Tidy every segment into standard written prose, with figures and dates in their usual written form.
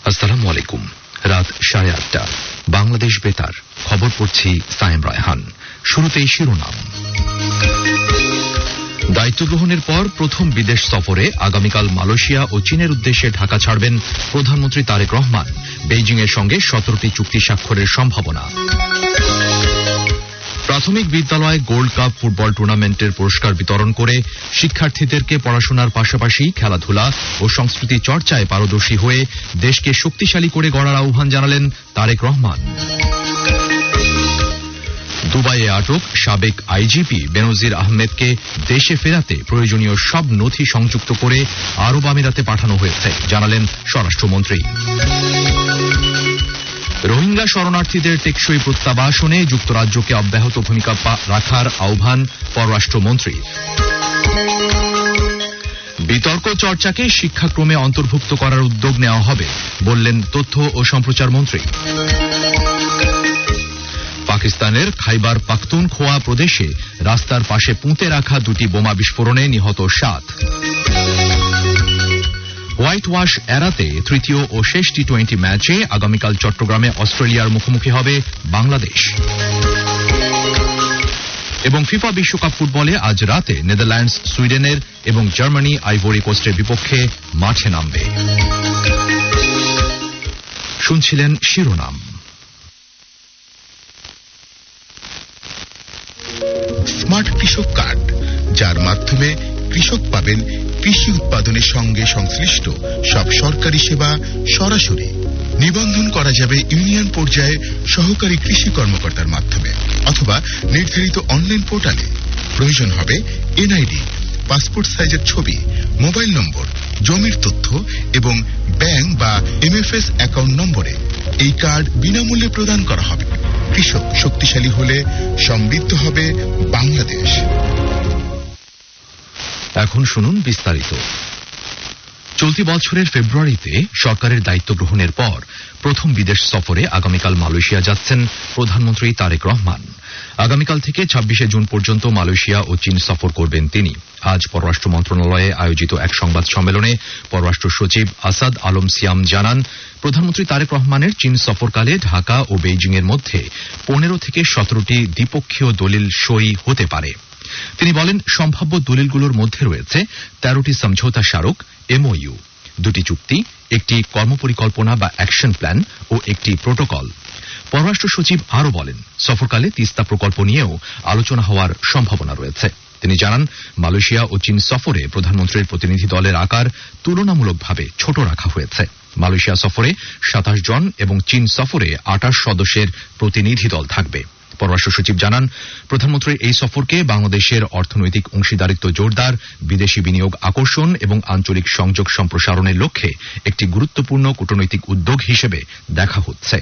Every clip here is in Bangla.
আসসালামু আলাইকুম। রাত 8:30 বাংলাদেশ বেতার, খবর পড়ছি সায়েম রায়হান। শুরুতেই শিরোনাম। দায়িত্ব গ্রহণের পর প্রথম বিদেশ সফরে আগামীকাল মালয়েশিয়া ও চীনের উদ্দেশ্যে ঢাকা ছাড়বেন প্রধানমন্ত্রী তারেক রহমান। বেইজিং এর সঙ্গে 17টি চুক্তি স্বাক্ষরের সম্ভাবনা। প্রাথমিক বিদ্যালয় গোল্ড কাপ ফুটবল টুর্নামেন্টের পুরস্কার বিতরণ করে শিক্ষার্থীদেরকে পড়াশোনার পাশাপাশি খেলাধুলা ও সংস্কৃতি চর্চায় পারদর্শী হয়ে দেশকে শক্তিশালী করে গড়ার আহ্বান জানালেন তারেক রহমান। দুবাইয়ে আটক সাবেক আইজিপি বেনজির আহমেদকে দেশে ফেরাতে প্রয়োজনীয় সব নথি সংযুক্ত করে আরব আমিরাতে পাঠানো হয়েছে, জানালেন স্বরাষ্ট্রমন্ত্রী। রোহিঙ্গা শরণার্থীদের টেকসই প্রত্যাবাসনে যুক্তরাজ্যকে অব্যাহত ভূমিকা রাখার আহ্বান পররাষ্ট্রমন্ত্রী। বিতর্ক চর্চাকে শিক্ষাক্রমে অন্তর্ভুক্ত করার উদ্যোগ নেওয়া হবে, বললেন তথ্য ও সম্প্রচার মন্ত্রী। পাকিস্তানের খাইবার পাখতুনখোয়া প্রদেশে রাস্তার পাশে পুঁতে রাখা দুটি বোমা বিস্ফোরণে নিহত 7। হোয়াইট ওয়াশ এড়াতে তৃতীয় ও শেষ টি-20 ম্যাচে আগামীকাল চট্টগ্রামে অস্ট্রেলিয়ার মুখোমুখি হবে বাংলাদেশ। এবং ফিফা বিশ্বকাপ ফুটবলে আজ রাতে নেদারল্যান্ডস সুইডেনের এবং জার্মানি আইভরি কোস্টের বিপক্ষে মাঠে নামবে। শুনছিলেন শিরোনাম। স্মার্ট কৃষক কার্ড, যার মাধ্যমে কৃষক পাবেন কৃষি উৎপাদনের সঙ্গে সংশ্লিষ্ট সব সরকারি সেবা সরাসরি। নিবন্ধন করা যাবে ইউনিয়ন পর্যায়ে সহকারী কৃষি কর্মকর্তার মাধ্যমে অথবা নির্ধারিত অনলাইন পোর্টালে। প্রয়োজন হবে এনআইডি, পাসপোর্ট সাইজের ছবি, মোবাইল নম্বর, জমির তথ্য এবং ব্যাংক বা এমএফএস অ্যাকাউন্ট নম্বরে। এই কার্ড বিনামূল্যে প্রদান করা হবে। কৃষক শক্তিশালী হলে সমৃদ্ধ হবে বাংলাদেশ। এখন শুনুন বিস্তারিত। চলতি বছরের ফেব্রুয়ারিতে সরকারের দায়িত্ব গ্রহণের পর প্রথম বিদেশ সফরে আগামীকাল মালয়েশিয়া যাচ্ছেন প্রধানমন্ত্রী তারেক রহমান। আগামীকাল থেকে 26 জুন পর্যন্ত মালয়েশিয়া ও চীন সফর করবেন তিনি। আজ পররাষ্ট্র মন্ত্রণালয়ে আয়োজিত এক সংবাদ সম্মেলনে পররাষ্ট্র সচিব আসাদ আলম সিয়াম জানান, প্রধানমন্ত্রী তারেক রহমানের চীন সফরকালে ঢাকা ও বেইজিং এর মধ্যে 15 থেকে 17টি দ্বিপক্ষীয় দলিল সই হতে পারে। তিনি বলেন, সম্ভাব্য দলিলগুলোর মধ্যে রয়েছে 13টি সমঝোতা স্মারক এমওইউ, 2টি চুক্তি, একটি কর্মপরিকল্পনা বা অ্যাকশন প্ল্যান ও একটি প্রোটোকল। পররাষ্ট্র সচিব আরও বলেন, সফরকালে তিস্তা প্রকল্প নিয়েও আলোচনা হওয়ার সম্ভাবনা রয়েছে। তিনি জানান, মালয়েশিয়া ও চীন সফরে প্রধানমন্ত্রীর প্রতিনিধি দলের আকার তুলনামূলকভাবে ছোট রাখা হয়েছে। মালয়েশিয়া সফরে 27 জন এবং চীন সফরে 28 সদস্যের প্রতিনিধি দল থাকবে। পররাষ্ট্র সচিব জানান, প্রধানমন্ত্রীর এই সফরকে বাংলাদেশের অর্থনৈতিক অংশীদারিত্ব জোরদার, বিদেশি বিনিয়োগ আকর্ষণ এবং আঞ্চলিক সংযোগ সম্প্রসারণের লক্ষ্যে একটি গুরুত্বপূর্ণ কূটনৈতিক উদ্যোগ হিসেবে দেখা হচ্ছে।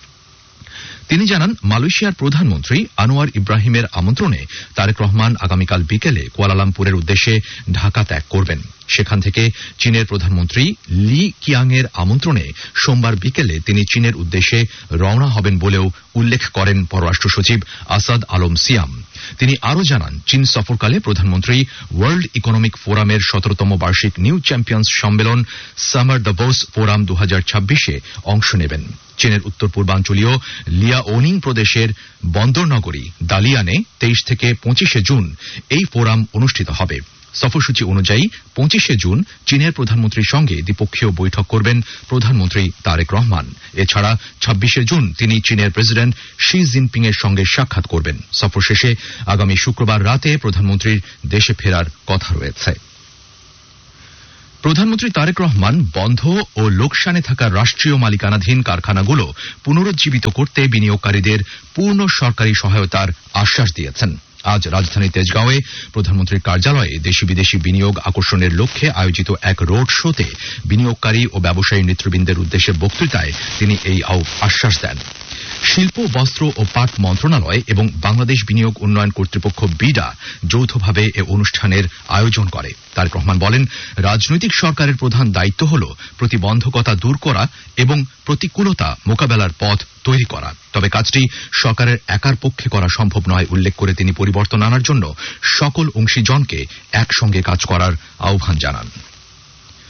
তিনি জানান, মালয়েশিয়ার প্রধানমন্ত্রী আনোয়ার ইব্রাহিমের আমন্ত্রণে তারেক রহমান আগামীকাল বিকেলে কুয়ালালামপুরের উদ্দেশ্যে ঢাকা ত্যাগ করবেন। সেখান থেকে চীনের প্রধানমন্ত্রী লি কিয়াংয়ের আমন্ত্রণে সোমবার বিকেলে তিনি চীনের উদ্দেশ্যে রওনা হবেন বলেও উল্লেখ করেন পররাষ্ট্র সচিব আসাদ আলম সিয়াম। তিনি আরও জানান, চীন সফরকালে প্রধানমন্ত্রী ওয়ার্ল্ড ইকোনমিক ফোরামের 17তম বার্ষিক নিউ চ্যাম্পিয়ন্স সম্মেলন সামার দাভোস ফোরাম 2026-এ অংশ নেবেন। চীনের উত্তর পূর্বাঞ্চলীয় লিয়াওনিং প্রদেশের বন্দরনগরী দালিয়ানে 23 থেকে 25 জুন এই ফোরাম অনুষ্ঠিত হবে। সফরসূচি অনুযায়ী 25 জুন চীনের প্রধানমন্ত্রীর সঙ্গে দ্বিপক্ষীয় বৈঠক করবেন প্রধানমন্ত্রী তারেক রহমান। এছাড়া 26 জুন তিনি চীনের প্রেসিডেন্ট শি জিনপিং এর সঙ্গে সাক্ষাৎ করবেন। সফর শেষে আগামী শুক্রবার রাতে প্রধানমন্ত্রীর দেশে ফেরার কথা রয়েছে। প্রধানমন্ত্রী তারেক রহমান বন্ধ ও লোকসানে থাকা রাষ্ট্রীয় মালিকানাধীন কারখানাগুলো পুনরুজ্জীবিত করতে বিনিয়োগকারীদের পূর্ণ সরকারি সহায়তার আশ্বাস দিয়েছেন। আজ রাজধানী তেজগাঁওয়ে প্রধানমন্ত্রীর কার্যালয়ে দেশি বিদেশি বিনিয়োগ আকর্ষণের লক্ষ্যে আয়োজিত এক রোড শোতে বিনিয়োগকারী ও ব্যবসায়ী নেতৃবৃন্দের উদ্দেশ্যে বক্তৃতায় তিনি এই আশ্বাস দেন। শিল্প, বস্ত্র ও পাট মন্ত্রণালয় এবং বাংলাদেশ বিনিয়োগ উন্নয়ন কর্তৃপক্ষ বিডা যৌথভাবে এ অনুষ্ঠানের আয়োজন করে। তারেক রহমান বলেন, রাজনৈতিক সরকারের প্রধান দায়িত্ব হল প্রতিবন্ধকতা দূর করা এবং প্রতিকূলতা মোকাবেলার পথ তৈরি করা। তবে কাজটি সরকারের একার পক্ষে করা সম্ভব নয় উল্লেখ করে তিনি পরিবর্তন আনার জন্য সকল অংশীজনকে একসঙ্গে কাজ করার আহ্বান জানান।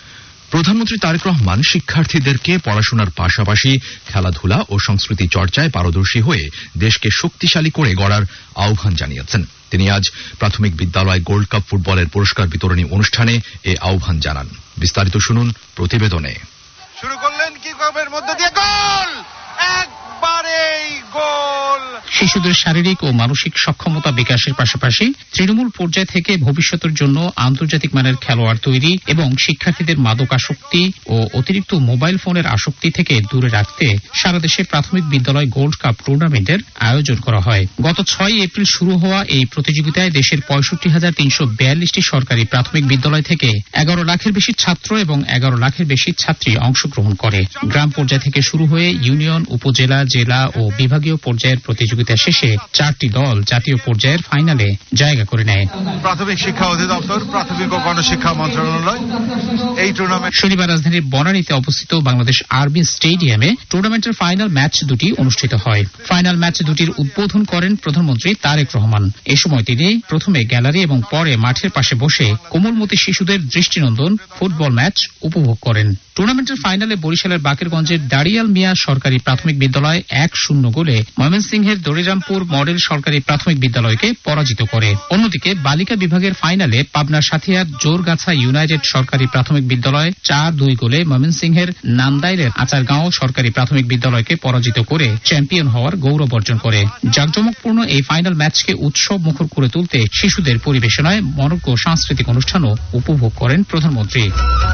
প্রধানমন্ত্রী তারেক রহমান শিক্ষার্থীদেরকে পড়াশোনার পাশাপাশি খেলাধুলা ও সংস্কৃতি চর্চায় পারদর্শী হয়ে দেশকে শক্তিশালী করে গড়ার আহ্বান জানিয়েছেন। তিনি আজ প্রাথমিক বিদ্যালয় গোল্ড কাপ ফুটবলের পুরস্কার বিতরণী অনুষ্ঠানে এ আহ্বান জানান। বিস্তারিত শুনুন প্রতিবেদনে। শুরু করলেন কিকঅফের মধ্য দিয়ে গোল, একবারেই গোল। শিশুদের শারীরিক ও মানসিক সক্ষমতা বিকাশের পাশাপাশি তৃণমূল পর্যায় থেকে ভবিষ্যতের জন্য আন্তর্জাতিক মানের খেলোয়াড় তৈরি এবং শিক্ষার্থীদের মাদকাসক্তি ও অতিরিক্ত মোবাইল ফোনের আসক্তি থেকে দূরে রাখতে সারা দেশে প্রাথমিক বিদ্যালয় গোল্ড কাপ টুর্নামেন্টের আয়োজন করা হয়। গত 6 এপ্রিল শুরু হওয়া এই প্রতিযোগিতায় দেশের 65,342টি সরকারি প্রাথমিক বিদ্যালয় থেকে 11 লাখের বেশি ছাত্র এবং 11 লাখের বেশি ছাত্রী অংশগ্রহণ করে। গ্রাম পর্যায় থেকে শুরু হয়ে ইউনিয়ন, উপজেলা, জেলা ও বিভাগীয় পর্যায়ের প্রতিযোগিতা শেষে 4টি দল জাতীয় পর্যায়ের ফাইনালে জায়গা করে নেয়। প্রাথমিক শিক্ষা অধিদপ্তর, প্রাথমিক ও গণশিক্ষা মন্ত্রণালয় এই টুর্নামেন্ট শনিবার রাজধানীর বনানীতে অবস্থিত বাংলাদেশ আর্মি স্টেডিয়ামে টুর্নামেন্টের ফাইনাল ম্যাচ দুটি অনুষ্ঠিত হয়। ফাইনাল ম্যাচ দুটির উদ্বোধন করেন প্রধানমন্ত্রী তারেক রহমান। এ সময় তিনি প্রথমে গ্যালারি এবং পরে মাঠের পাশে বসে কোমলমতি শিশুদের দৃষ্টিনন্দন ফুটবল ম্যাচ উপভোগ করেন। টুর্নামেন্টের ফাইনালে বরিশালের বাকেরগঞ্জের দাড়িয়াল মিয়া সরকারি প্রাথমিক বিদ্যালয় 1-0 গোলে ময়মনসিংহের দড়িরামপুর মডেল সরকারি প্রাথমিক বিদ্যালয়কে পরাজিত করে। অন্যদিকে বালিকা বিভাগের ফাইনালে পাবনার সাথিয়ার জোরগাছা ইউনাইটেড সরকারি প্রাথমিক বিদ্যালয় 4-2 গোলে ময়মনসিংহের নান্দাইলের আচারগাঁও সরকারি প্রাথমিক বিদ্যালয়কে পরাজিত করে চ্যাম্পিয়ন হওয়ার গৌরব অর্জন করে। জাঁকজমকপূর্ণ এই ফাইনাল ম্যাচকে উৎসব মুখর করে তুলতে শিশুদের পরিবেশনায় মনোজ্ঞ সাংস্কৃতিক অনুষ্ঠানও উপভোগ করেন প্রধানমন্ত্রী।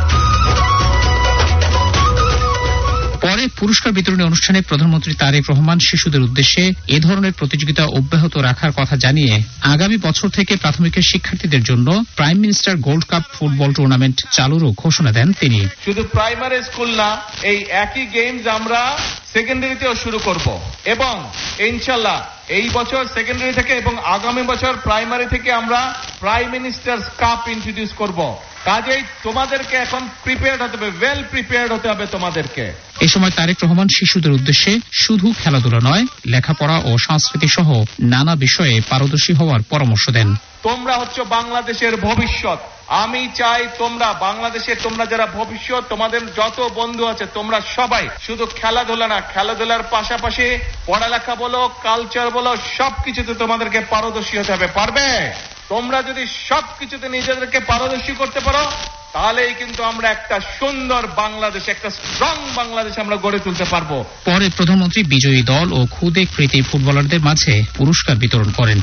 পরে পুরস্কার বিতরণী অনুষ্ঠানে প্রধানমন্ত্রী তারেক রহমান শিশুদের উদ্দেশ্যে এ ধরনের প্রতিযোগিতা অব্যাহত রাখার কথা জানিয়ে আগামী বছর থেকে প্রাথমিকের শিক্ষার্থীদের জন্য prime minister gold cup football tournament চালুরও ঘোষণা দেন তিনি। শুধু প্রাইমারি স্কুল না, এই একই গেমস আমরা সেকেন্ডারিতেও শুরু করব এবং ইনশাআল্লাহ এই বছর সেকেন্ডারি থেকে এবং আগামী বছর প্রাইমারি থেকে আমরা প্রাইম মিনিস্টার্স কাপ ইন্ট্রোডিউস করব। কাজেই তোমাদেরকে এখন প্রিপেয়ার্ড হতে হবে, ওয়েল প্রিপেয়ার্ড হতে হবে তোমাদেরকে। এ সময় তারেক রহমান শিশুদের উদ্দেশ্যে শুধু খেলাধুলা নয়, লেখাপড়া ও সংস্কৃতি সহ নানা বিষয়ে পারদর্শী হওয়ার পরামর্শ দেন। তোমরা হচ্ছে বাংলাদেশের ভবিষ্যৎ। আমি চাই তোমরা বাংলাদেশের, তোমরা যারা ভবিষ্যৎ, তোমাদের যত বন্ধু আছে তোমরা সবাই শুধু খেলাধুলা না, খেলাধুলার পাশাপাশি পড়ালেখা বলো, কালচার বলো, সবকিছুতে তোমাদেরকে পারদর্শী হতে হবে। পারবে? তোমরা যদি সবকিছুতে নিজেদেরকে পারদর্শী করতে পারো তাহলেই কিন্তু আমরা একটা সুন্দর বাংলাদেশ, একটা স্ট্রং বাংলাদেশ আমরা গড়ে তুলতে পারবো। পরে প্রধানমন্ত্রী বিজয়ী দল ও খুদে কৃতি ফুটবলারদের মাঝে পুরস্কার বিতরণ করেন।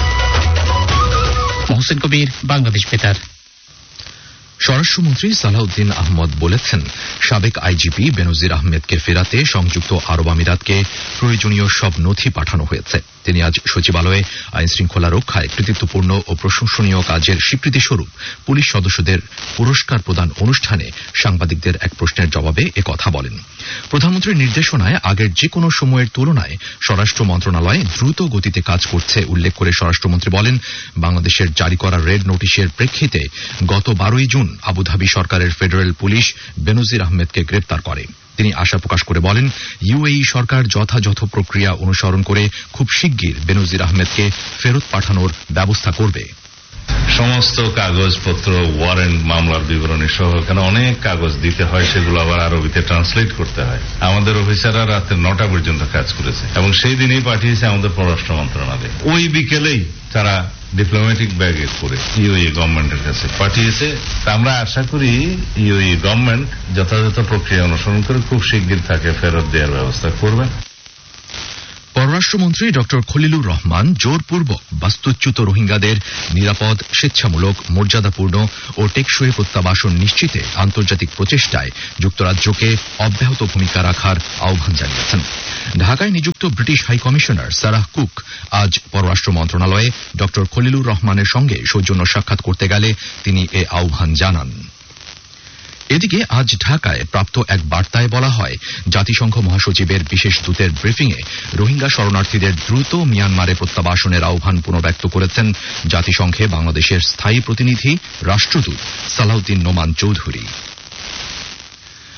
মহসিন কবির, বাংলাদেশ বেতার। স্বরাষ্ট্রমন্ত্রী সালাউদ্দিন আহমদ বলেছেন, সাবেক আইজিপি বেনজির আহমেদকে ফেরাতে সংযুক্ত আরব আমিরাতকে প্রয়োজনীয় সব নথি পাঠানো হয়েছে। তিনি আজ সচিবালয়ে আইন শৃঙ্খলা রক্ষায় কৃতিত্বপূর্ণ ও প্রশংসনীয় কাজের স্বীকৃতিস্বরূপ পুলিশ সদস্যদের পুরস্কার প্রদান অনুষ্ঠানে সাংবাদিকদের এক প্রশ্নের জবাবে একথা বলেন। প্রধানমন্ত্রীর নির্দেশনায় আগের যে কোনো সময়ের তুলনায় স্বরাষ্ট্র মন্ত্রণালয় দ্রুত গতিতে কাজ করছে উল্লেখ করে স্বরাষ্ট্রমন্ত্রী বলেন, বাংলাদেশের জারি করা রেড নোটিশের প্রেক্ষিতে গত 12 জুন আবুধাবি সরকারের ফেডারেল পুলিশ বেনজির আহমেদকে গ্রেপ্তার করে। তিনি আশা প্রকাশ করে বলেন, ইউএই সরকার যথাযথ প্রক্রিয়া অনুসরণ করে খুব শিগগির বেনজির আহমেদকে ফেরত পাঠানোর ব্যবস্থা করবে। সমস্ত কাগজপত্র, ওয়ারেন্ট, মামলার বিবরণী সহ এখানে অনেক কাগজ দিতে হয়, সেগুলো আবার আরবিতে ট্রান্সলেট করতে হয়। আমাদের অফিসাররা রাতে 9টা পর্যন্ত কাজ করেছে এবং সেই দিনেই পাঠিয়েছে আমাদের পররাষ্ট্র মন্ত্রণালয়। ওই বিকেলেই তারা ডিপ্লোম্যাটিক ব্যাগে করে ইউএই গভর্নমেন্টের কাছে পাঠিয়েছে। আমরা আশা করি ইউএই গভর্নমেন্ট যথাযথ প্রক্রিয়া অনুসরণ করে খুব শিগগির তাকে ফেরত দেওয়ার ব্যবস্থা করবে। পররাষ্ট্রমন্ত্রী ডক্টর খলিলুর রহমান জোরপূর্বক বাস্তুচ্যুত রোহিঙ্গাদের নিরাপদ, স্বেচ্ছামূলক, মর্যাদাপূর্ণ ও টেকসই প্রত্যাবাসন নিশ্চিতে আন্তর্জাতিক প্রচেষ্টায় যুক্তরাজ্যকে অব্যাহত ভূমিকা রাখার আহ্বান জানিয়েছেন। ঢাকায় নিযুক্ত ব্রিটিশ হাইকমিশনার সারাহ কুক আজ পররাষ্ট্র মন্ত্রণালয়ে ডক্টর খলিলুর রহমানের সঙ্গে সৌজন্য সাক্ষাৎ করতে গেলে তিনি এ আহ্বান জানান। এদিকে আজ ঢাকায় প্রাপ্ত এক বার্তায় বলা হয়, জাতিসংঘ মহাসচিবের বিশেষ দূতের ব্রিফিংয়ে রোহিঙ্গা শরণার্থীদের দ্রুত মিয়ানমারে প্রত্যাবাসনের আহ্বান পুনর্ব্যক্ত করেছেন জাতিসংঘে বাংলাদেশের স্থায়ী প্রতিনিধি রাষ্ট্রদূত সালাউদ্দিন নোমান চৌধুরী।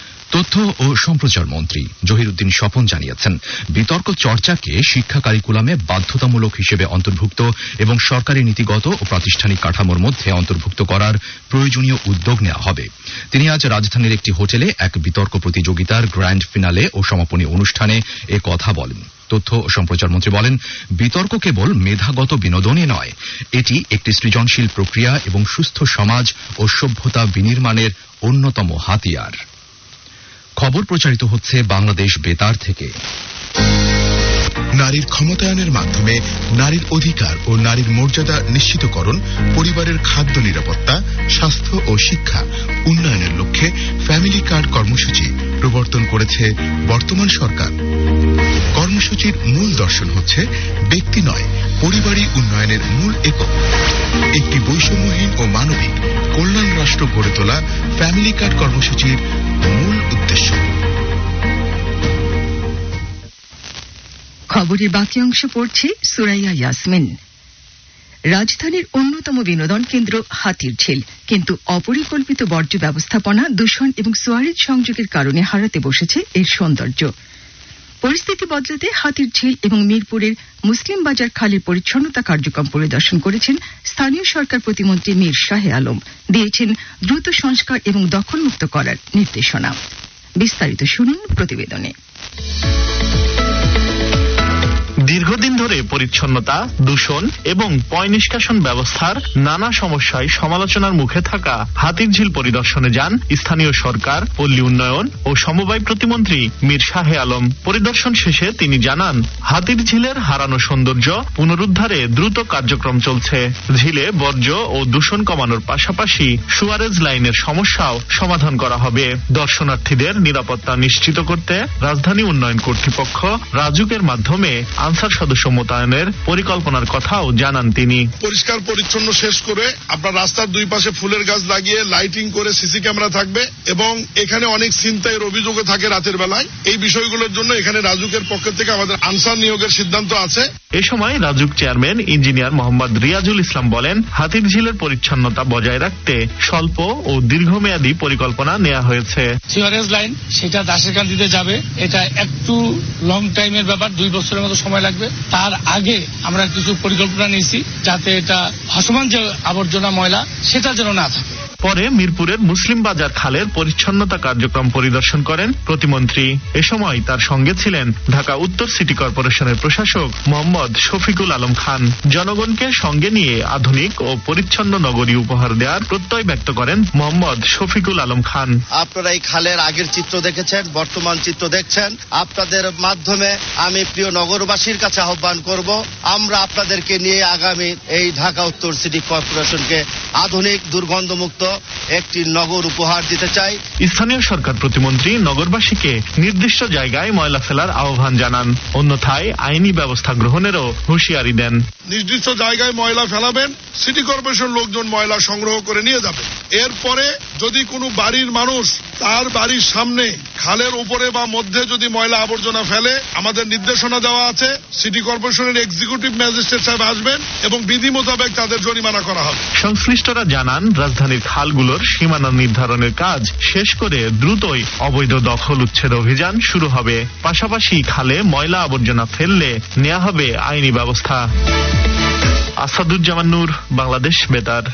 তথ্য ও সম্প্রচার মন্ত্রী জহিরুদ্দিন স্বপন জানিয়েছেন, বিতর্ক চর্চাকে শিক্ষা কারিকুলামে বাধ্যতামূলক হিসেবে অন্তর্ভুক্ত এবং সরকারি নীতিগত ও প্রাতিষ্ঠানিক কাঠামোর মধ্যে অন্তর্ভুক্ত করার প্রয়োজনীয় উদ্যোগ নেওয়া হবে। তিনি আজ রাজধানীর একটি হোটেলে এক বিতর্ক প্রতিযোগিতার গ্র্যান্ড ফিনালে ও সমাপনী অনুষ্ঠানে এ কথা বলেন। তথ্য ও সম্প্রচার মন্ত্রী বলেন, বিতর্ক কেবল মেধাগত বিনোদনই নয়, এটি একটি সৃজনশীল প্রক্রিয়া এবং সুস্থ সমাজ ও সভ্যতা বিনির্মাণের অন্যতম হাতিয়ার। খবর প্রচারিত হচ্ছে বাংলাদেশ বেতার থেকে। নারীর ক্ষমতায়নের মাধ্যমে নারীর অধিকার ও নারীর মর্যাদা নিশ্চিতকরণ, পরিবারের খাদ্য নিরাপত্তা, স্বাস্থ্য ও শিক্ষা উন্নয়নের লক্ষ্যে ফ্যামিলি কার্ড কর্মসূচি প্রবর্তন করেছে বর্তমান সরকার। কর্মসূচির মূল দর্শন হচ্ছে ব্যক্তি নয়, পরিবারই উন্নয়নের মূল একক। একটি বৈষম্যহীন ও মানবিক কল্যাণ রাষ্ট্র গড়ে তোলা ফ্যামিলি কার্ড কর্মসূচির মূল উদ্দেশ্য। খবরের বাকি অংশ পড়ছে সুরাইয়া ইয়াসমিন। রাজধানীর অন্যতম বিনোদন কেন্দ্র হাতিরঝিল, কিন্তু অপরিকল্পিত বর্জ্য ব্যবস্থাপনা, দূষণ এবং সোয়ারেজ সংযোগের কারণে হারাতে বসেছে এর সৌন্দর্য। পরিস্থিতি বদলাতে হাতিরঝিল এবং মিরপুরের মুসলিম বাজার খালের পরিচ্ছন্নতা কার্যক্রম পরিদর্শন করেছেন স্থানীয় সরকার প্রতিমন্ত্রী মীর শাহে আলম। দিয়েছেন দ্রুত সংস্কার এবং দখলমুক্ত করার নির্দেশনা। বিস্তারিত শুনুন প্রতিবেদনে। দীর্ঘদিন ধরে পরিচ্ছন্নতা, দূষণ এবং পয় নিষ্কাশন ব্যবস্থার নানা সমস্যায় সমালোচনার মুখে থাকা হাতিরঝিল পরিদর্শনে যান স্থানীয় সরকার, পল্লী উন্নয়ন ও সমবায় প্রতিমন্ত্রী মীর শাহে আলম। পরিদর্শন শেষে তিনি জানান, হাতিরঝিলের হারানো সৌন্দর্য পুনরুদ্ধারে দ্রুত কার্যক্রম চলছে। ঝিলে বর্জ্য ও দূষণ কমানোর পাশাপাশি সুয়ারেজ লাইনের সমস্যাও সমাধান করা হবে। দর্শনার্থীদের নিরাপত্তা নিশ্চিত করতে রাজধানী উন্নয়ন কর্তৃপক্ষ রাজুকের মাধ্যমে আনসার সদস্য মোতায়েনের পরিকল্পনার কথাও জানান তিনি। পরিষ্কার পরিচ্ছন্ন শেষ করে আপনার রাস্তার দুই পাশে ফুলের গাছ লাগিয়ে লাইটিং করে সিসি ক্যামেরা থাকবে এবং এখানে অনেক ছিনতাইয়ের অভিযোগও থাকে রাতের বেলায়। এই বিষয়গুলোর জন্য এখানে রাজুকের পক্ষ থেকে আমাদের আনসার নিয়োগের সিদ্ধান্ত আছে। এ সময় রাজুক চেয়ারম্যান ইঞ্জিনিয়ার মোহাম্মদ রিয়াজুল ইসলাম বলেন, হাতিরঝিলের পরিচ্ছন্নতা বজায় রাখতে স্বল্প ও দীর্ঘমেয়াদী পরিকল্পনা নেওয়া হয়েছে। সিওয়ারেজ লাইন সেটা দাসেরকান্দিতে যাবে, এটা একটু লং টাইমের ব্যাপার, 2 বছরের মতো সময় লাগবে। তার আগে আমরা কিছু পরিকল্পনা নিয়েছি যাতে এটা ভাসমান যে আবর্জনা ময়লা সেটা যেন না থাকে। পরে মিরপুরের মুসলিম বাজার খালের পরিচ্ছন্নতা কার্যক্রম পরিদর্শন করেন প্রতিমন্ত্রী। এ সময় তার সঙ্গে ছিলেন ঢাকা উত্তর সিটি কর্পোরেশনের প্রশাসক মোহাম্মদ শফিকুল আলম খান। জনগণকে সঙ্গে নিয়ে আধুনিক ও পরিচ্ছন্ন নগরী উপহার দেওয়ার প্রত্যয় ব্যক্ত করেন মোহাম্মদ শফিকুল আলম খান। আপনারা এই খালের আগের চিত্র দেখেছেন, বর্তমান চিত্র দেখছেন। আপনাদের মাধ্যমে আমি প্রিয় নগরবাসীর কাছে আহ্বান করব, আমরা আপনাদেরকে নিয়ে আগামী এই ঢাকা উত্তর সিটি কর্পোরেশনকে আধুনিক দুর্গন্ধমুক্ত একটি নগর উপহার দিতে চাই। স্থানীয় সরকার প্রতিমন্ত্রী নগরবাসীকে নির্দিষ্ট জায়গায় ময়লা ফেলার আহ্বান জানান, অন্যথায় আইনি ব্যবস্থা গ্রহণেরও হুঁশিয়ারি দেন। নির্দিষ্ট জায়গায় ময়লা ফেলাবেন, সিটি কর্পোরেশন লোকজন ময়লা সংগ্রহ করে নিয়ে যাবে। এরপরে যদি কোনো বাড়ির মানুষ তার বাড়ির সামনে খালের উপরে বা মধ্যে যদি ময়লা আবর্জনা ফেলে, আমাদের নির্দেশনা দেওয়া আছে, সিটি কর্পোরেশনের এক্সিকিউটিভ ম্যাজিস্ট্রেট সাহেব আসবেন এবং বিধি মোতাবেক তাদের জরিমানা করা হবে। সংশ্লিষ্টরা জানান, রাজধানীর খালগুলোর সীমানা নির্ধারণের কাজ শেষ করে দ্রুতই অবৈধ দখল উচ্ছেদ অভিযান শুরু হবে। পাশাপাশি খালে ময়লা আবর্জনা ফেললে নেওয়া হবে আইনি ব্যবস্থা। আসাদুজ্জামান নূর, বাংলাদেশ বেতার।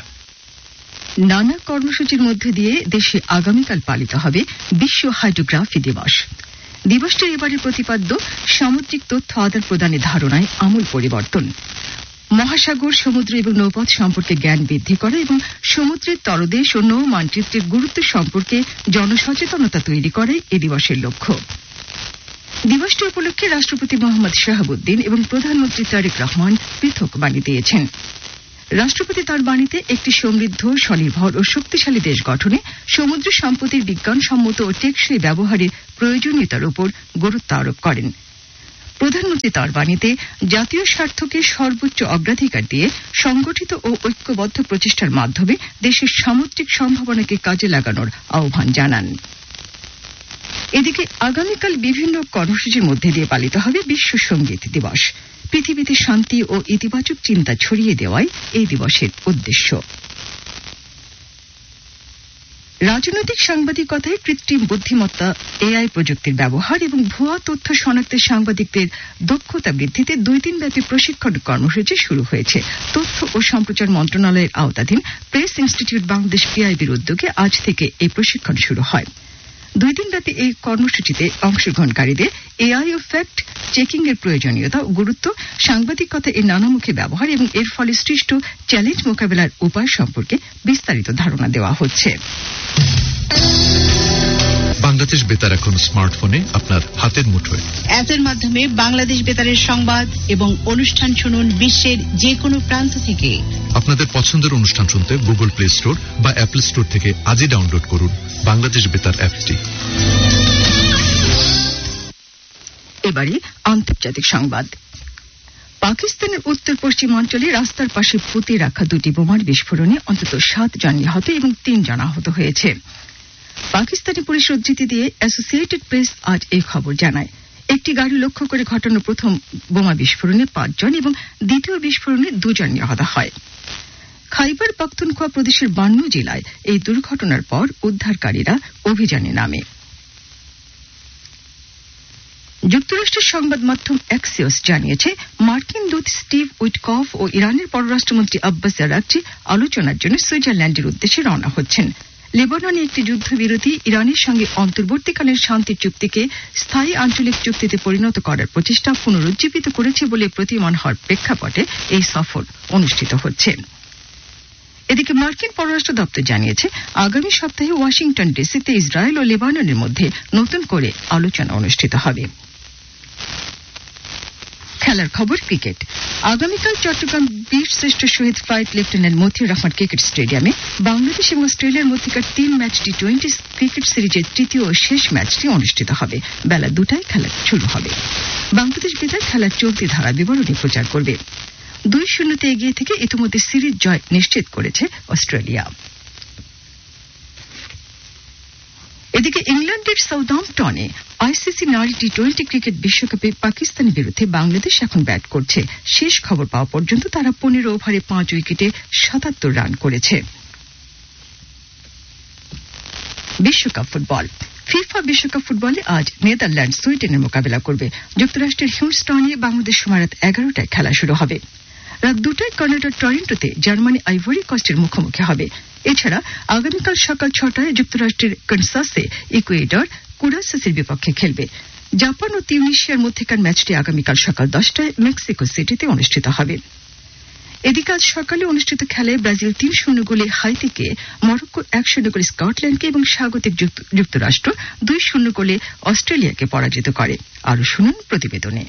নানা কর্মসূচির মধ্য দিয়ে দেশে আগামীকাল পালিত হবে বিশ্ব হাইড্রোগ্রাফি দিবস। দিবসটির এবারের প্রতিপাদ্য সামুদ্রিক তথ্য আদান প্রদানের ধারণায় আমূল পরিবর্তন। মহাসাগর, সমুদ্র এবং নৌপথ সম্পর্কে জ্ঞান বৃদ্ধি করা এবং সমুদ্রের তলদেশ ও নৌ মানচিত্রের গুরুত্ব সম্পর্কে জনসচেতনতা তৈরি করাই এ দিবসের লক্ষ্য। দিবসটি উপলক্ষে রাষ্ট্রপতি মোহাম্মদ শাহাবুদ্দিন এবং প্রধানমন্ত্রী তারেক রহমান পৃথক বাণী দিয়েছেন। রাষ্ট্রপতি তার বাণীতে একটি সমৃদ্ধ, স্বনির্ভর ও শক্তিশালী দেশ গঠনে সমুদ্র সম্পদের বিজ্ঞানসম্মত ও টেকসই ব্যবহারের প্রয়োজনীয়তার উপর গুরুত্ব আরোপ করেন। প্রধানমন্ত্রী তার বাণীতে জাতীয় স্বার্থকে সর্বোচ্চ অগ্রাধিকার দিয়ে সংগঠিত ও ঐক্যবদ্ধ প্রচেষ্টার মাধ্যমে দেশের সামুদ্রিক সম্ভাবনাকে কাজে লাগানোর আহ্বান জানান। এদিকে আগামীকাল বিভিন্ন কর্মসূচির মধ্যে দিয়ে পালিত হবে বিশ্ব সঙ্গীত দিবস। পৃথিবীতে শান্তি ও ইতিবাচক চিন্তা ছড়িয়ে দেওয়াই এই দিবসের উদ্দেশ্য। রাজনৈতিক সাংবাদিকতায় কৃত্রিম বুদ্ধিমত্তা এআই প্রযুক্তির ব্যবহার এবং ভুয়া তথ্য শনাক্তে সাংবাদিকদের দক্ষতা বৃদ্ধিতে 2 দিনব্যাপী প্রশিক্ষণ কর্মসূচি শুরু হয়েছে। তথ্য ও সম্প্রচার মন্ত্রণালয়ের আওতাধীন প্রেস ইনস্টিটিউট বাংলাদেশ পিআইবির উদ্যোগে আজ থেকে এই প্রশিক্ষণ শুরু হয়। 2 দিনব্যাপী এই কর্মসূচিতে অংশগ্রহণকারীদের এআই ও ফ্যাক্ট চেকিং এর প্রয়োজনীয়তা ও গুরুত্ব, সাংবাদিকতা এর নানামুখী ব্যবহার এবং এর ফলে সৃষ্ট চ্যালেঞ্জ মোকাবেলার উপায় সম্পর্কে বিস্তারিত ধারণা দেওয়া হচ্ছে। বাংলাদেশ বেতার এখন স্মার্টফোনে আপনার হাতের মুঠোয়। অ্যাপের মাধ্যমে বাংলাদেশ বেতারের সংবাদ এবং অনুষ্ঠান শুনুন বিশ্বের যে কোনো প্রান্ত থেকে। আপনাদের পছন্দের অনুষ্ঠান শুনতে গুগল প্লে স্টোর বা অ্যাপল স্টোর থেকে আজই ডাউনলোড করুন বাংলাদেশ বেতার অ্যাপটি। এবারে আন্তর্জাতিক সংবাদ। পাকিস্তানের উত্তর পশ্চিম অঞ্চলে রাস্তার পাশে পুঁতে রাখা 2টি বোমার বিস্ফোরণে অন্তত 7 জন নিহত এবং 3 জন আহত হয়েছে। পাকিস্তানি পুলিশ উদ্ধৃতি দিয়ে অ্যাসোসিয়েটেড প্রেস আজ এই খবর জানায়। একটি গাড়ি লক্ষ্য করে ঘটানো প্রথম বোমা বিস্ফোরণে 5 জন এবং দ্বিতীয় বিস্ফোরণে 2 জন নিহত হয়। খাইবার পাখতুনখোয়া প্রদেশের বান্নু জেলায় এই দুর্ঘটনার পর উদ্ধারকারীরা অভিযানে নামে। যুক্তরাষ্ট্রের সংবাদ মাধ্যম অ্যাক্সিওস জানিয়েছে মার্কিন দূত স্টিভ উইটকফ ও ইরানের পররাষ্ট্রমন্ত্রী আব্বাস আরাগচি আলোচনার জন্য সুইজারল্যান্ডের উদ্দেশ্যে রওনা হচ্ছেন। লেবাননে একটি যুদ্ধবিরতি ইরানের সঙ্গে অন্তর্বর্তীকালীন শান্তি চুক্তিকে স্থায়ী আঞ্চলিক চুক্তিতে পরিণত করার প্রচেষ্টা পুনরুজ্জীবিত করেছে বলে প্রতীয়মান হওয়ার প্রেক্ষাপটে এই সফর অনুষ্ঠিত হচ্ছে। এদিকে মার্কিন পররাষ্ট্র দপ্তর জানিয়েছে আগামী সপ্তাহে ওয়াশিংটন ডিসিতে ইসরায়েল ও লেবাননের মধ্যে নতুন করে আলোচনা অনুষ্ঠিত হবে। খেলার খবর ক্রিকেট। আগামীকাল চট্টগ্রাম বীরশ্রেষ্ঠ শহীদ flight lieutenant Motiur Rahman cricket স্টেডিয়ামে বাংলাদেশ এবং অস্ট্রেলিয়ার মধ্যকার 3 ম্যাচ টি20 ক্রিকেট সিরিজের তৃতীয় ও শেষ ম্যাচটি অনুষ্ঠিত হবে। বেলা 2টায় খেলা শুরু হবে। বাংলাদেশ বেতার খেলার চলতি ধারা বিবরণী প্রচার করবে। 2-0 এগিয়ে থেকে ইতিমধ্যে সিরিজ জয় নিশ্চিত করেছে অস্ট্রেলিয়া। এদিকে ইংল্যান্ডের সাউদাম্পটনে আইসিসি নারী টি20 ক্রিকেট বিশ্বকাপে পাকিস্তানের বিরুদ্ধে বাংলাদেশ এখন ব্যাট করছে। শেষ খবর পাওয়া পর্যন্ত তারা 15 ওভারে 5 উইকেটে 77 রান করেছে। বিশ্বকাপ ফুটবল। ফিফা বিশ্বকাপ ফুটবলে আজ নেদারল্যান্ড সুইডেনের মোকাবেলা করবে। যুক্তরাষ্ট্রের হিউস্টনে বাংলাদেশ সময় রাত 11টায় খেলা শুরু হবে। রাত 2টায় কানাডার টরন্টোতে জার্মানি আইভরি কোস্টের মুখোমুখি হবে। এছাড়া আগামীকাল সকাল 6টায় যুক্তরাষ্ট্রের কানসাসে ইকুয়েডর কুরাসাসের বিপক্ষে খেলবে। জাপান ও তিউনিশিয়ার মধ্যকার ম্যাচটি আগামীকাল সকাল 10টায় মেক্সিকো সিটিতে অনুষ্ঠিত হবে। এদিকে আজ সকালে অনুষ্ঠিত খেলায় ব্রাজিল 3-0 গোলে হাইতিকে, মরক্কো 1-0 গোলে স্কটল্যান্ডকে এবং স্বাগতিক যুক্তরাষ্ট্র 2-0 গোলে অস্ট্রেলিয়াকে পরাজিত করে। আরো শুনুন প্রতিবেদনে।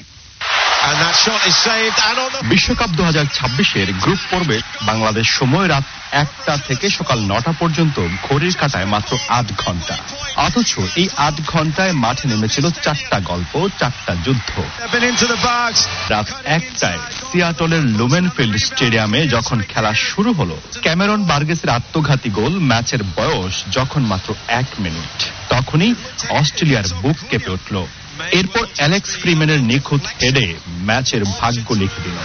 বিশ্বকাপ 2026-এর গ্রুপ পর্বে বাংলাদেশ সময় রাত 1টা থেকে সকাল 9টা পর্যন্ত ঘড়ির কাঁটায় মাত্র 8 ঘন্টা। অথচ এই 8 ঘন্টায় মাঠে নেমেছিল 4টা গল্প, 4টা যুদ্ধ। রাত 1টায় সিয়াটলের লুমেনফিল্ড স্টেডিয়ামে যখন খেলা শুরু হলো, ক্যামেরন বার্গেসের আত্মঘাতী গোল ম্যাচের বয়স যখন মাত্র 1 মিনিট, তখনই অস্ট্রেলিয়ার বুক কেঁপে উঠল। এরপর অ্যালেক্স ফ্রিম্যানের নিখুঁত হেডে ম্যাচের ভাগ্য লিখে দিল।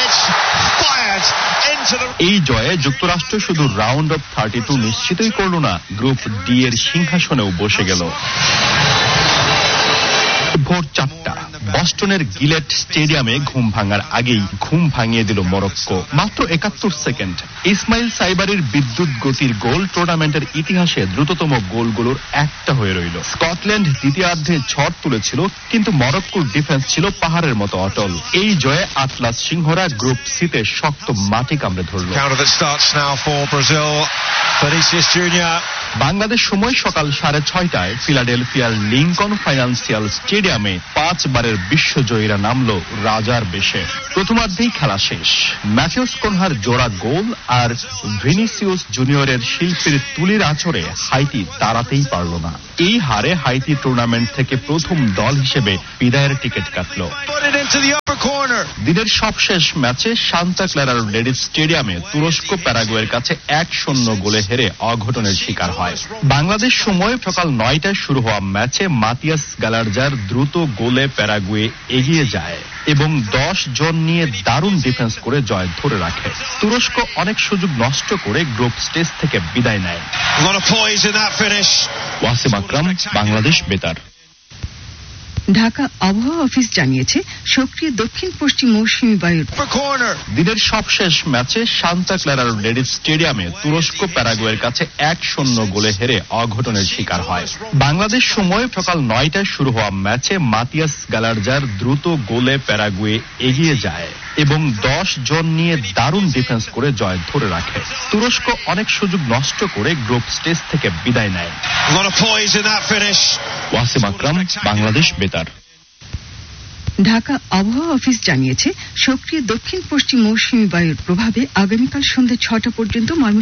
এই জয়ে যুক্তরাষ্ট্র শুধু রাউন্ড অফ 32 নিশ্চিতই করল না, গ্রুপ ডি এর সিংহাসনেও বসে গেল। ভোর 4টা বস্টনের গিলেট স্টেডিয়ামে ঘুম ভাঙার আগেই ঘুম ভাঙিয়ে দিল মরক্কো। মাত্র 71 সেকেন্ড ইসমাইল সাইবারির বিদ্যুৎ গতির গোল টুর্নামেন্টের ইতিহাসে দ্রুততম গোলগুলোর একটা হয়ে রইল। স্কটল্যান্ড দ্বিতীয়ার্ধে ঝড় তুলেছিল, কিন্তু মরক্কোর ডিফেন্স ছিল পাহাড়ের মতো অটল। এই জয়ে আটলাস সিংহরা গ্রুপ সিতে শক্ত মাটি কামড়ে ধরল। বাংলাদেশ সময় সকাল 6:30টায় ফিলাডেলফিয়ার লিঙ্কন ফাইন্যান্সিয়াল স্টেডিয়ামে 5 বারের বিশ্বজয়ীরা নামলো রাজার বেশে। প্রথমার্ধেই খেলা শেষ। ম্যাথিউস কোনহার জোড়া গোল আর ভিনিসিয়াস জুনিয়রের শিল্পীর তুলির আঁচড়ে হাইতি তাড়াতেই পারল না। এই হারে হাইতি টুর্নামেন্ট থেকে প্রথম দল হিসেবে বিদায়ের টিকিট কাটল। দিনের সবশেষ ম্যাচে সান্তা ক্লারার লেডিস স্টেডিয়ামে তুরস্ক প্যারাগুয়ের কাছে 1-0 গোলে হেরে অঘটনের শিকার হয়। হয়। বাংলাদেশ সময় সকাল 9টায় শুরু হওয়া ম্যাচে মাতিয়াস গালারজার দ্রুত গোলে প্যারাগুয়ে এগিয়ে যায় এবং 10 জন নিয়ে দারুণ ডিফেন্স করে জয় ধরে রাখে। তুরস্ক অনেক সুযোগ নষ্ট করে গ্রুপ স্টেজ থেকে বিদায় নেয়। ওয়াসিম আকরাম, বাংলাদেশ বেতার। ঢাকা আবহাওয়া অফিস জানিয়েছে সক্রিয় দক্ষিণ পশ্চিম মৌসুমী বায়ুর দিনের সবশেষ ম্যাচে সান্তা ক্লারার লেডিস স্টেডিয়ামে তুরস্ক প্যারাগুয়ের কাছে 1-0 গোলে হেরে অঘটনের শিকার হয়। বাংলাদেশ সময় সকাল 9টায় শুরু হওয়া ম্যাচে মাতিয়াস গালারজার দ্রুত গোলে প্যারাগুয়ে এগিয়ে যায় এবং 10 জন নিয়ে দারুণ ডিফেন্স করে জয় ধরে রাখে। তুরস্ক অনেক সুযোগ নষ্ট করে গ্রুপ স্টেজ থেকে বিদায় নেয়। ওয়াসিম আকরাম, বাংলাদেশ বেতার। ঢাকা আবহাওয়া অফিস জানিয়েছে সক্রিয় দক্ষিণ পশ্চিম মৌসুমী বায়ুর প্রভাবে আগামীকাল সন্ধ্যা 6টা পর্যন্ত